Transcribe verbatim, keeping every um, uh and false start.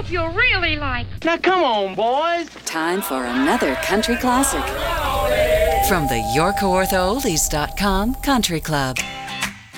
you really like. Now come on, boys. Time for another country classic from the York Ortho Oldies dot com Country Club.